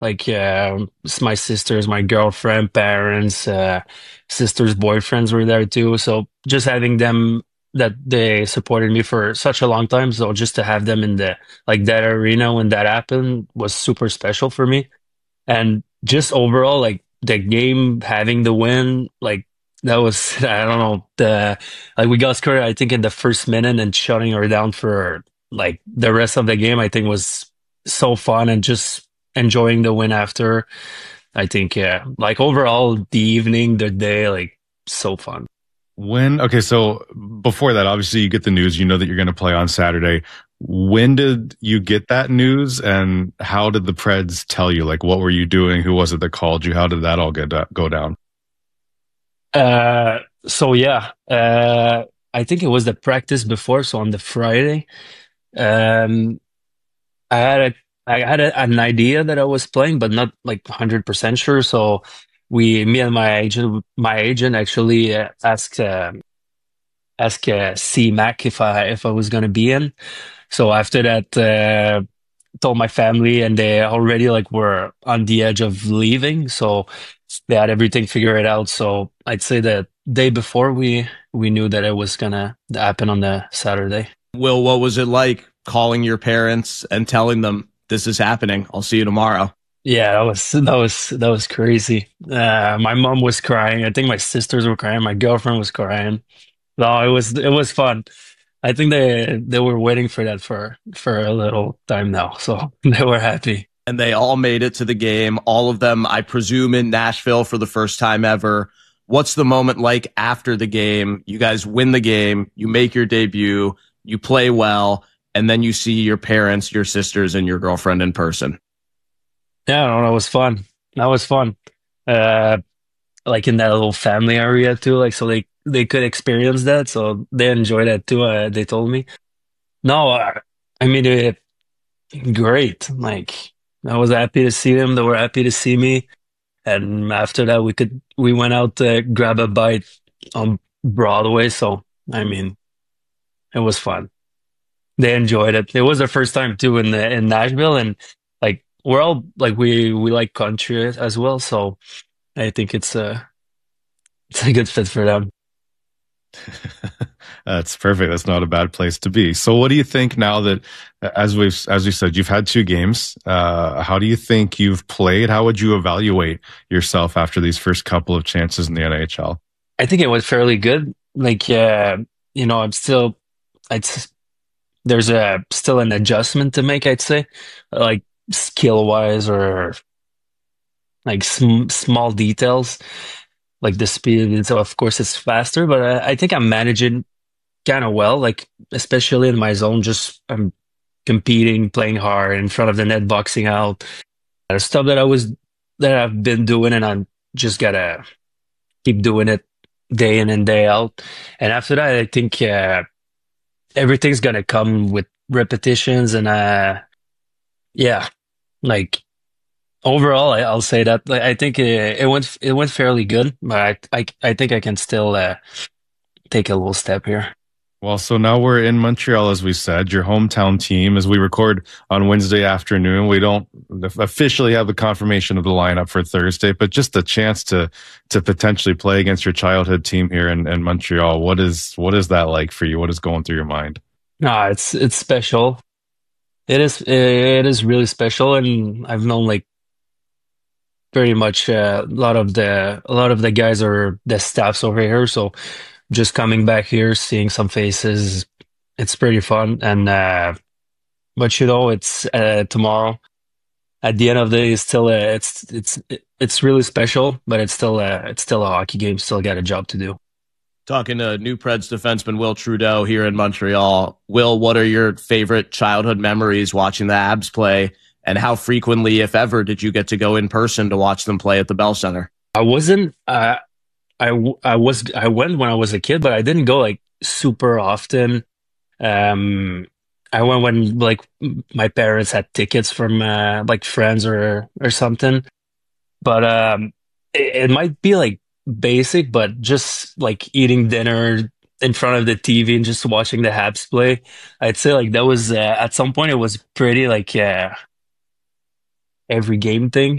Like my sisters, my girlfriend, parents, sisters' boyfriends were there too. So just having them that they supported me for such a long time. So just to have them in the like that arena when that happened was super special for me. And just overall, like the game having the win, like that was I don't know the like we got scored I think in the first minute and shutting her down for like the rest of the game I think was so fun and just enjoying the win after. I think yeah, like overall the evening, the day, like so fun. Okay, so before that, obviously you get the news, you know that you're going to play on Saturday. When did you get that news and how did the Preds tell you? Like, what were you doing? Who was it that called you? How did that all go down? So yeah, I think it was the practice before, so on the Friday. Um, I had an idea that I was playing, but not like 100% sure. So me and my agent actually asked C Mac if I was gonna be in. So after that, told my family, and they already like were on the edge of leaving. So they had everything figured out. So I'd say that day before we knew that it was gonna happen on the Saturday. Will, what was it like calling your parents and telling them this is happening? I'll see you tomorrow. Yeah, that was crazy. My mom was crying. I think my sisters were crying. My girlfriend was crying. No, it was fun. I think they were waiting for that for a little time now, so they were happy. And they all made it to the game. All of them, I presume, in Nashville for the first time ever. What's the moment like after the game? You guys win the game, you make your debut, you play well, and then you see your parents, your sisters, and your girlfriend in person. Yeah, no, that was fun. That was fun. Uh, like in that little family area too, like so they could experience that, so they enjoyed that too. They told me. No, I mean great. Like I was happy to see them. They were happy to see me. And after that, we went out to grab a bite on Broadway. So I mean, it was fun. They enjoyed it. It was their first time too in Nashville, and like we're all like we like country as well. So I think it's a good fit for them. That's perfect. That's not a bad place to be. So what do you think now that, as we said, you've had two games? How do you think you've played? How would you evaluate yourself after these first couple of chances in the NHL? I think it was fairly good. Like, I'm still, I'd, s- there's a still an adjustment to make, I'd say, like skill wise or like small details, like the speed. And so, of course, it's faster, but I think I'm managing kind of well, like, especially in my zone, just I'm competing, playing hard in front of the net, boxing out. Stuff that I've been doing, and I'm just gotta keep doing it day in and day out. And after that, I think everything's gonna come with repetitions and yeah, like overall, I'll say that like, I think it went fairly good, but I think I can still take a little step here. Well, so now we're in Montreal, as we said, your hometown team. As we record on Wednesday afternoon, we don't officially have the confirmation of the lineup for Thursday, but just a chance to potentially play against your childhood team here in Montreal. What is that like for you? What is going through your mind? No, it's special. It is really special, and I've known like pretty much a lot of the guys are the staffs over here. So just coming back here, seeing some faces, it's pretty fun. And but it's tomorrow. At the end of the day, it's still it's really special, but it's still a hockey game. Still got a job to do. Talking to New Preds defenseman Will Trudeau here in Montreal. Will, what are your favorite childhood memories watching the Abs play? And how frequently, if ever, did you get to go in person to watch them play at the Bell Center? I wasn't. I went when I was a kid, but I didn't go like super often. Um, I went when like my parents had tickets from like friends or something. But it might be like basic, but just like eating dinner in front of the TV and just watching the Habs play, I'd say like that was at some point it was pretty like every game thing.